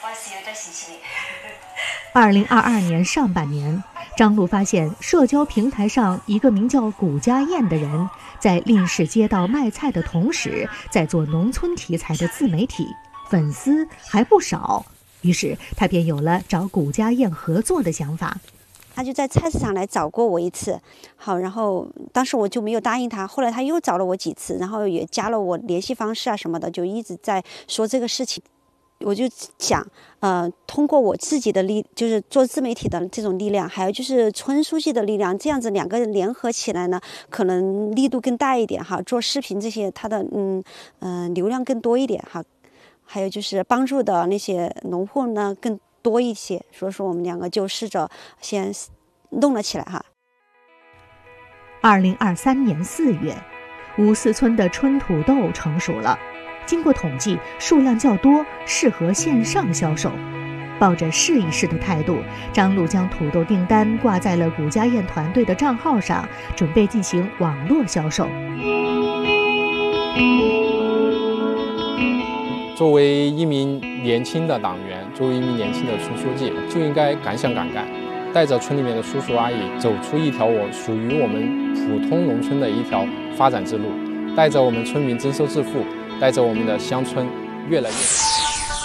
2022年上半年，张璐发现社交平台上一个名叫谷家燕的人，在令市街道卖菜的同时，在做农村题材的自媒体，粉丝还不少。于是他便有了找谷家燕合作的想法。 他就在菜市场来找过我一次，好，然后当时我就没有答应他，后来他又找了我几次，然后也加了我联系方式啊什么的，就一直在说这个事情。我就想，通过我自己的就是做自媒体的这种力量，还有就是村书记的力量，这样子两个人联合起来呢，可能力度更大一点哈。做视频这些，它的流量更多一点哈，还有就是帮助的那些农户呢更多一些，所以说我们两个就试着先弄了起来哈。 2023年4月，54村的春土豆成熟了。经过统计，数量较多，适合线上销售。抱着试一试的态度，张璐将土豆订单挂在了谷家燕团队的账号上，准备进行网络销售。 作为一名年轻的党员，作为一名年轻的村书记，就应该敢想敢干，带着村里面的叔叔阿姨走出一条属于我们普通农村的一条发展之路，带着我们村民增收致富，带着我们的乡村越来越好。